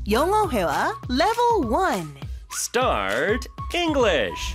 영어 회화 Level 1. Start English.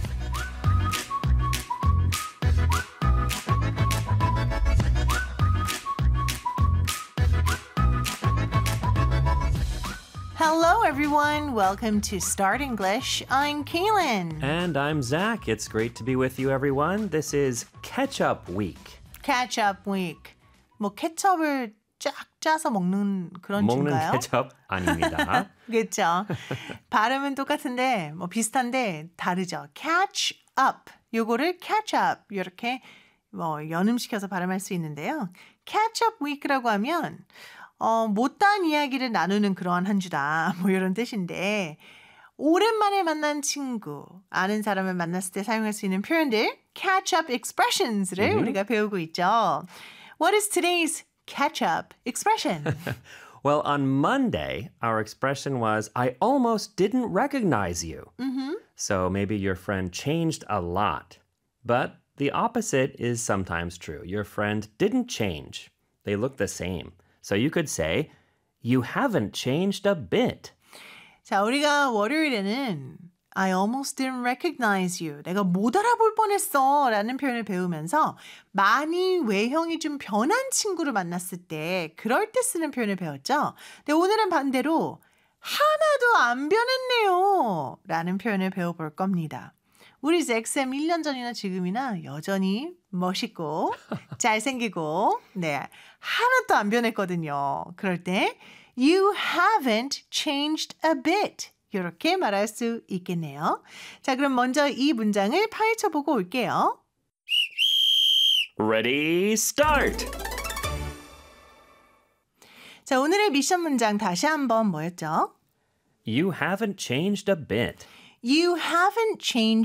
Hello, everyone. Welcome to Start English. I'm Kaylin. And I'm Zach. It's great to be with you, everyone. This is Catch-up Week. Catch-up week. 뭐 케첩을 쫙 짜서 먹는 그런 먹는 주인가요? 케첩 아닙니다. 그렇죠. 발음은 똑같은데 뭐 비슷한데 다르죠. Catch up. 요거를 catch up 이렇게 뭐 연음시켜서 발음할 수 있는데요. Catch up week라고 하면 못다한 이야기를 나누는 그러한 한 주다. 뭐 이런 뜻인데 오랜만에 만난 친구, 아는 사람을 만났을 때 사용할 수 있는 표현들 catch up expressions를 우리가 배우고 있죠. What is today's catch up expression? Well, on Monday, our expression was, I almost didn't recognize you. So maybe your friend changed a lot. But the opposite is sometimes true. Your friend didn't change. They look the same. So you could say, you haven't changed a bit. 자, 우리가 월요일에는 I almost didn't recognize you. 내가 못 알아볼 뻔했어 라는 표현을 배우면서 많이 외형이 좀 변한 친구를 만났을 때 그럴 때 쓰는 표현을 배웠죠. 근데 오늘은 반대로 하나도 안 변했네요 라는 표현을 배워볼 겁니다. 우리 잭쌤 1년 전이나 지금이나 여전히 멋있고 잘생기고 네 하나도 안 변했거든요. 그럴 때 You haven't changed a bit. 이렇게 말할 수 있겠네요. 자, 그럼 먼저 이 문장을 파헤쳐보고 올게요. Ready, start! 자, 오늘의 미션 문장 다시 한번 뭐였죠? You haven't changed a bit. You haven't changed